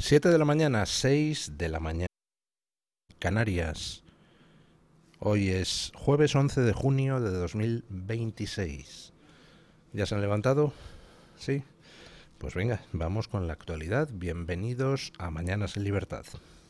7 de la mañana, 6 de la mañana, Canarias. Hoy es jueves 11 de junio de 2026. ¿Ya se han levantado? ¿Sí? Pues venga, vamos con la actualidad. Bienvenidos a Mañanas en Libertad.